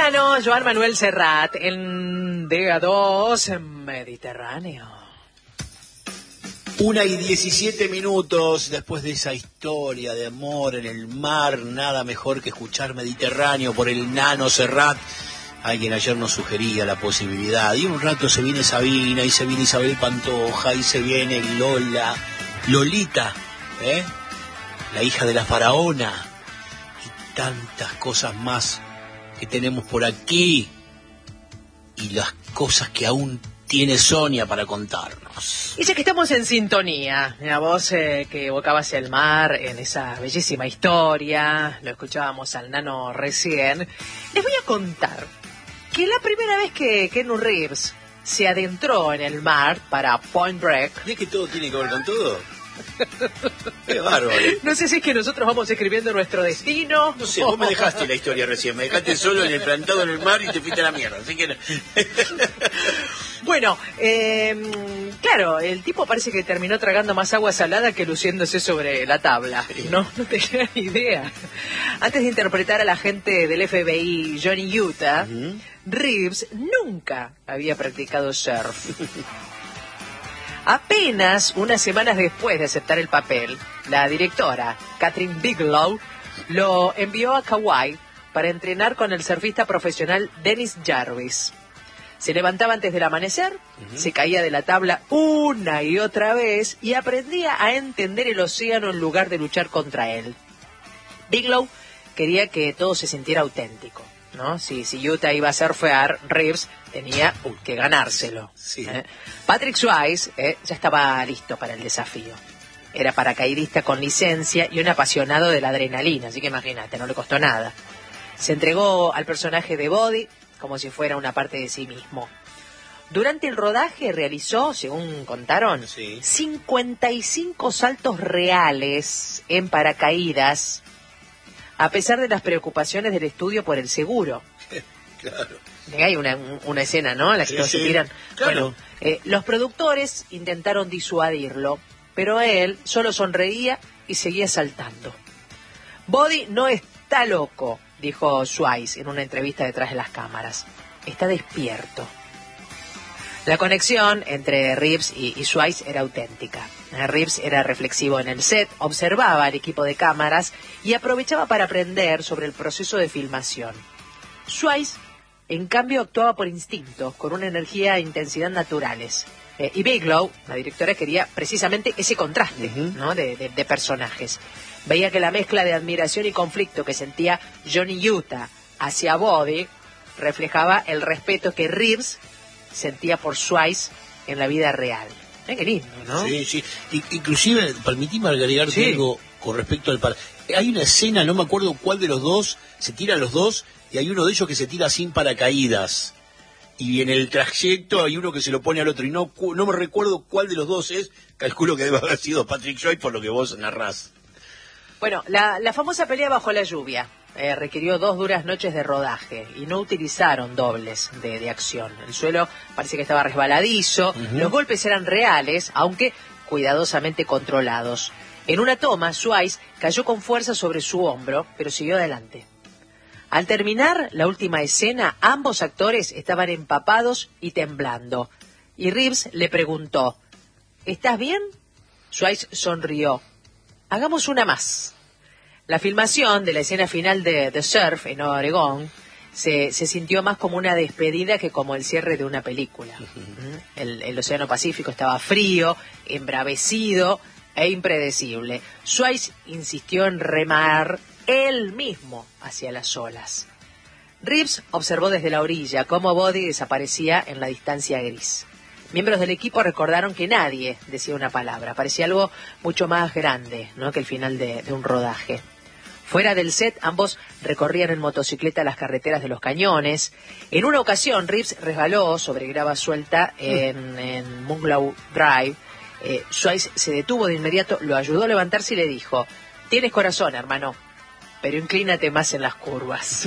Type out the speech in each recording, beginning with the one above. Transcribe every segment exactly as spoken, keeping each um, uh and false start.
Nano, Joan Manuel Serrat, en D A dos Mediterráneo. Una y diecisiete minutos después de esa historia de amor en el mar, nada mejor que escuchar Mediterráneo por el Nano Serrat. Alguien ayer nos sugería la posibilidad, y un rato se viene Sabina, y se viene Isabel Pantoja, y se viene Lola, Lolita, ¿eh? La hija de la faraona, y tantas cosas más que tenemos por aquí, y las cosas que aún tiene Sonia para contarnos. Y ya que estamos en sintonía, la voz eh, que evocaba hacia el mar en esa bellísima historia, lo escuchábamos al Nano recién, les voy a contar que la primera vez que Keanu Reeves se adentró en el mar para Point Break... ¿Ves que todo tiene que ver con todo? ¡Qué bárbaro! No sé si es que nosotros vamos escribiendo nuestro destino. No sé, vos me dejaste la historia recién, me dejaste solo en el plantado en el mar y te fuiste a la mierda, así que... Bueno, eh, claro, el tipo parece que terminó tragando más agua salada que luciéndose sobre la tabla. No, no tenía ni idea. Antes de interpretar al agente del F B I, Johnny Utah, uh-huh. Reeves nunca había practicado surf. Apenas unas semanas después de aceptar el papel, la directora, Kathryn Bigelow, lo envió a Kauai para entrenar con el surfista profesional Dennis Jarvis. Se levantaba antes del amanecer, uh-huh. se caía de la tabla una y otra vez y aprendía a entender el océano en lugar de luchar contra él. Bigelow quería que todo se sintiera auténtico, ¿no? Si, si Utah iba a surfear, Reeves tenía que ganárselo. Sí. ¿eh? Patrick Swayze eh, ya estaba listo para el desafío. Era paracaidista con licencia y un apasionado de la adrenalina, así que imagínate, no le costó nada. Se entregó al personaje de Body como si fuera una parte de sí mismo. Durante el rodaje realizó, según contaron, sí. cincuenta y cinco saltos reales en paracaídas, a pesar de las preocupaciones del estudio por el seguro. Claro. Hay una, una escena, ¿no? En la que sí, todos sí. se tiran. Claro. Bueno, eh, los productores intentaron disuadirlo, pero él solo sonreía y seguía saltando. Body no está loco, dijo Swayze en una entrevista detrás de las cámaras. Está despierto. La conexión entre Reeves y, y Swayze era auténtica. Reeves era reflexivo en el set, observaba al equipo de cámaras y aprovechaba para aprender sobre el proceso de filmación. Swayze, en cambio, actuaba por instinto, con una energía e intensidad naturales. Eh, y Bigelow, la directora, quería precisamente ese contraste, uh-huh. ¿no? de, de, de personajes. Veía que la mezcla de admiración y conflicto que sentía Johnny Utah hacia Body reflejaba el respeto que Reeves sentía por Swayze en la vida real. Eh, qué lindo, ¿no? Sí, sí. I- inclusive, permitime agregarte sí. algo con respecto al par. Hay una escena, no me acuerdo cuál de los dos, se tiran los dos, y hay uno de ellos que se tira sin paracaídas. Y en el trayecto hay uno que se lo pone al otro, y no no me recuerdo cuál de los dos es, calculo que debe haber sido Patrick Swayze por lo que vos narrás. Bueno, la, la famosa pelea bajo la lluvia eh, requirió dos duras noches de rodaje y no utilizaron dobles de, de acción. El suelo parece que estaba resbaladizo, uh-huh. los golpes eran reales, aunque cuidadosamente controlados. En una toma, Swayze cayó con fuerza sobre su hombro, pero siguió adelante. Al terminar la última escena, ambos actores estaban empapados y temblando. Y Reeves le preguntó, ¿estás bien? Swayze sonrió. Hagamos una más. La filmación de la escena final de The Surf en Oregón se, se sintió más como una despedida que como el cierre de una película. Uh-huh. El, el Océano Pacífico estaba frío, embravecido e impredecible. Swayze insistió en remar él mismo hacia las olas. Reeves observó desde la orilla cómo Body desaparecía en la distancia gris. Miembros del equipo recordaron que nadie decía una palabra. Parecía algo mucho más grande, ¿no?, que el final de, de un rodaje. Fuera del set, ambos recorrían en motocicleta las carreteras de los cañones. En una ocasión, Reeves resbaló sobre grava suelta en, en Moonglow Drive. Eh, Swayze se detuvo de inmediato, lo ayudó a levantarse y le dijo, «Tienes corazón, hermano, pero inclínate más en las curvas».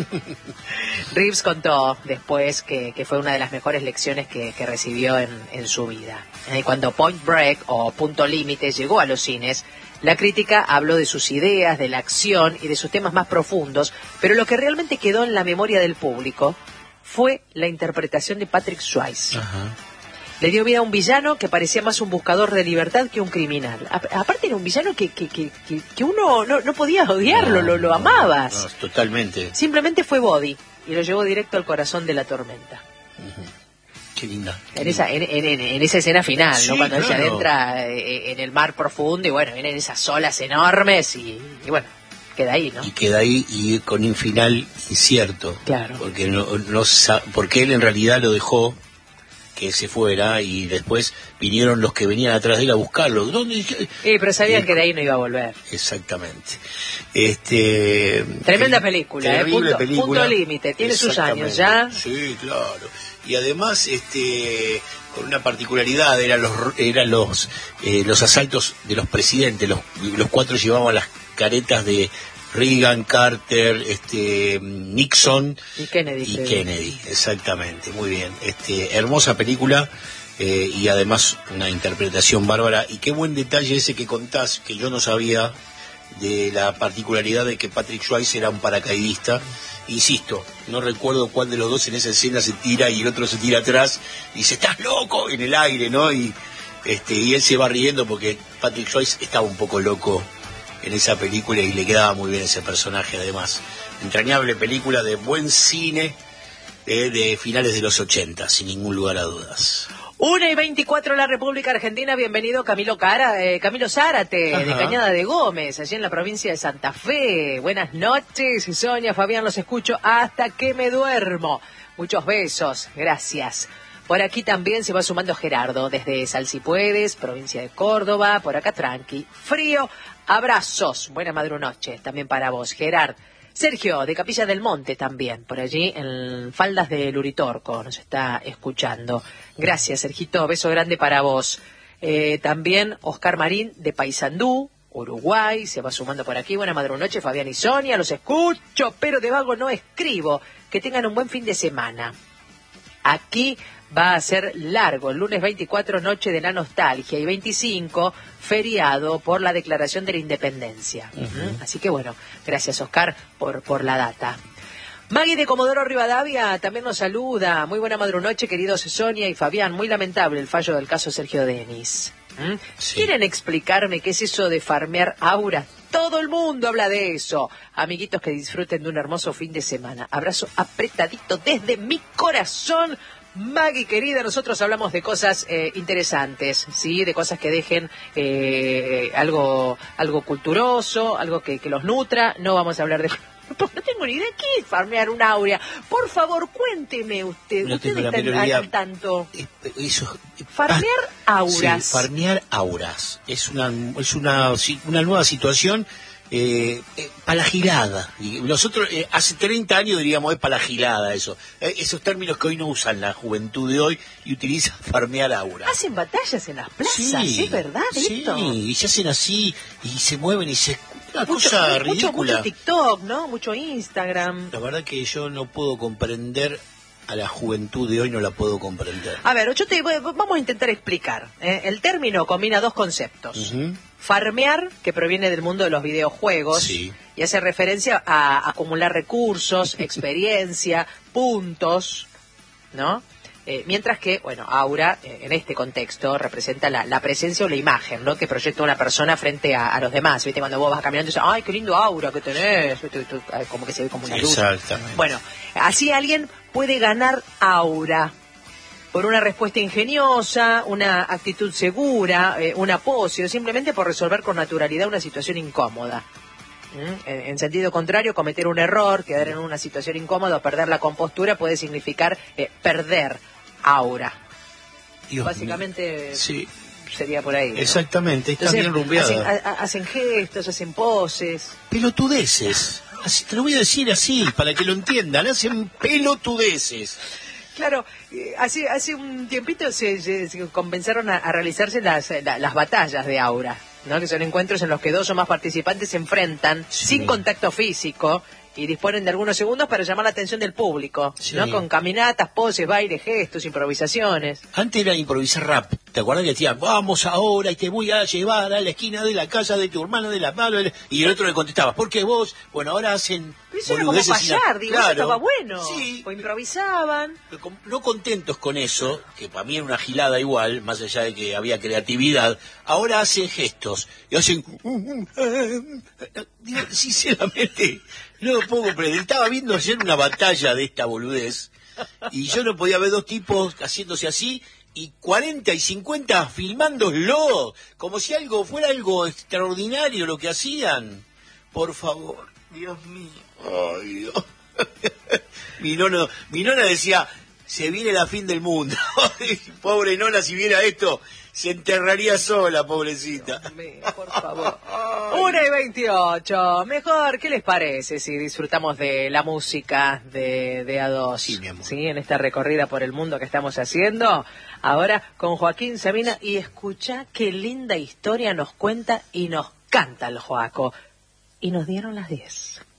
Reeves contó después que, que fue una de las mejores lecciones que, que recibió en, en su vida. Eh, cuando Point Break o Punto Límite llegó a los cines, La crítica habló de sus ideas, de la acción y de sus temas más profundos, pero lo que realmente quedó en la memoria del público fue la interpretación de Patrick Swayze. Ajá. Le dio vida a un villano que parecía más un buscador de libertad que un criminal. A- aparte era un villano que, que, que, que, que uno no, no podía odiarlo, No, lo, lo no, amabas. no, totalmente. Simplemente fue Body y lo llevó directo al corazón de la tormenta. Ujú. Qué linda. Qué En esa, en, en, en esa escena final, Sí, ¿no? Cuando ella claro. entra eh, en el mar profundo y bueno, vienen esas olas enormes y, y bueno, queda ahí, ¿no? Y queda ahí y con un final incierto. Claro. Porque no, no sa- porque él en realidad lo dejó que se fuera y después vinieron los que venían atrás de él a buscarlo. ¿Dónde? Eh, pero sabían Y- que de ahí no iba a volver. Exactamente. Este Tremenda ter- película, eh, terrible punto- película. punto límite, tiene sus Exactamente. años ya. Sí, claro. Y además, este, con una particularidad, eran los eran los eh, los asaltos de los presidentes. Los, los cuatro llevaban las caretas de Reagan, Carter, este, Nixon Y Kennedy. y creo. Kennedy. Exactamente, muy bien. Este, hermosa película. Eh, y además una interpretación bárbara. Y qué buen detalle ese que contás, que yo no sabía, de la particularidad de que Patrick Swayze era un paracaidista. Insisto, no recuerdo cuál de los dos en esa escena se tira y el otro se tira atrás y dice, ¡estás loco! En el aire, ¿no? Y, este, y él se va riendo porque Patrick Swayze estaba un poco loco en esa película y le quedaba muy bien ese personaje además. Entrañable película de buen cine eh, de finales de los ochenta, sin ningún lugar a dudas. Una y veinticuatro en la República Argentina, bienvenido Camilo Cara, eh, Camilo Zárate, Ajá. de Cañada de Gómez, allí en la provincia de Santa Fe. Buenas noches, Sonia, Fabián, los escucho hasta que me duermo. Muchos besos, gracias. Por aquí también se va sumando Gerardo, desde Salsipuedes, provincia de Córdoba, por acá tranqui. Frío, abrazos, buena madrunoche, también para vos, Gerard. Sergio, de Capilla del Monte también, por allí en Faldas del Uritorco, nos está escuchando. Gracias, Sergito, beso grande para vos. Eh, también Oscar Marín, de Paysandú, Uruguay, se va sumando por aquí. Buena madrunoche, Fabián y Sonia, los escucho, pero de vago no escribo. Que tengan un buen fin de semana. Aquí va a ser largo, el lunes veinticuatro, noche de la nostalgia, y veinticinco, feriado por la declaración de la independencia. Uh-huh. ¿Mm? Así que bueno, gracias Oscar por, por la data. Maggie de Comodoro Rivadavia también nos saluda. Muy buena madrunoche, queridos Sonia y Fabián. Muy lamentable el fallo del caso Sergio Denis. ¿Mm? Sí. ¿Quieren explicarme qué es eso de farmear auras? Todo el mundo habla de eso. Amiguitos, que disfruten de un hermoso fin de semana. Abrazo apretadito desde mi corazón. Maggie, querida, nosotros hablamos de cosas eh, interesantes, ¿sí? De cosas que dejen eh, algo algo culturoso, algo que, que los nutra. No vamos a hablar de... No tengo ni idea qué es farmear un aura. Por favor, cuénteme usted. No usted tengo la está menor al- idea. al tanto. Eh, Eso, Farmear ah, auras. Sí, farmear auras. Es una, es una, si- una nueva situación eh, eh, palagilada. Y nosotros eh, hace treinta años diríamos es palagilada eso. Eh, esos términos que hoy no usan la juventud de hoy y utiliza farmear auras. Hacen batallas en las plazas, Sí, ¿es verdad sí, esto? y se hacen así y se mueven y se... Una Mucho, cosa mucho, ridícula. mucho TikTok, ¿no? Mucho Instagram. La verdad que yo no puedo comprender a la juventud de hoy, no la puedo comprender. A ver, yo te voy- vamos a intentar explicar. ¿eh? El término combina dos conceptos. Ujú. Farmear, que proviene del mundo de los videojuegos, Sí. y hace referencia a acumular recursos, experiencia, puntos, ¿no? Eh, mientras que, bueno, aura, eh, en este contexto, representa la, la presencia o la imagen, ¿no? Que proyecta una persona frente a, a los demás. ¿Viste? Cuando vos vas caminando y dices, ¡ay, qué lindo aura que tenés! ¿Viste? Tú- ay, como que se ve como una luz. Exactamente. Bueno, así alguien puede ganar aura por una respuesta ingeniosa, una actitud segura, eh, una pose, o simplemente por resolver con naturalidad una situación incómoda. ¿Mm? En, en sentido contrario, cometer un error, quedar en una situación incómoda o perder la compostura puede significar eh, perder aura. Dios Básicamente mío. Sí, sería por ahí, ¿no? exactamente, está Entonces, bien rumbeada. hacen, a- a- hacen gestos, hacen poses. Pelotudeces. Así, te lo voy a decir así, para que lo entiendan. Hacen pelotudeces. Claro, eh, hace hace un tiempito se, se- se comenzaron a, a realizarse las, la- las batallas de aura, ¿no? Que son encuentros en los que dos o más participantes se enfrentan Sí. sin contacto físico y disponen de algunos segundos para llamar la atención del público, Sí. ¿no? Con caminatas, poses, bailes, gestos, improvisaciones. Antes era improvisar rap, ¿Te acuerdas que decían, vamos ahora y te voy a llevar a la esquina de la casa de tu hermano de la mano? Y el otro le contestaba, ¿por qué vos? Bueno, ahora hacen... Pero eso era como payar, digo, claro, eso estaba bueno. Sí. O improvisaban. No contentos con eso, que para mí era una gilada igual, más allá de que había creatividad, ahora hacen gestos. Y hacen... Digo, sinceramente, no lo puedo comprender. Estaba viendo ayer una batalla de esta boludez, y yo no podía ver dos tipos haciéndose así, y cuarenta y cincuenta filmándolo, como si algo fuera algo extraordinario lo que hacían. Por favor, Dios mío. Ay, Dios. mi, nono, mi nona decía, se viene la fin del mundo. Pobre nona, si viera esto, se enterraría sola, pobrecita. Dios mío, por favor. Una y veintiocho. Mejor, ¿qué les parece si disfrutamos de la música de, de A dos? Sí, mi amor. ¿Sí? En esta recorrida por el mundo que estamos haciendo. Ahora con Joaquín Sabina. Y escuchá qué linda historia nos cuenta y nos canta el Joaco. Y nos dieron las diez.